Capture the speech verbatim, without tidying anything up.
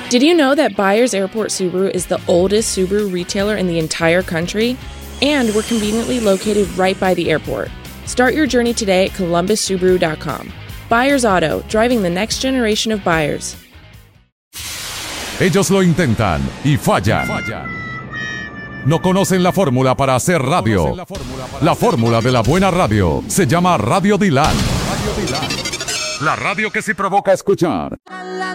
Did you know that Byers Airport Subaru is the oldest Subaru retailer in the entire country? And we're conveniently located right by the airport. Start your journey today at columbus subaru dot com. Byers Auto, driving the next generation of buyers. Ellos lo intentan y fallan. No conocen la fórmula para hacer radio. La fórmula de la buena radio se llama Radio Dylan. La radio que sí provoca escuchar.